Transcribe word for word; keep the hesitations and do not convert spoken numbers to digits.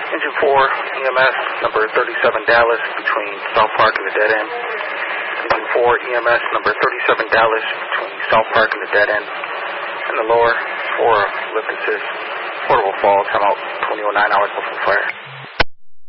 Engine four, E M S, number thirty-seven Dallas, between South Park and the dead end. Engine four, E M S, number thirty-seven Dallas, between South Park and the dead end. And the lower, four, lift assist, portable fall, time out twenty oh nine hours before fire.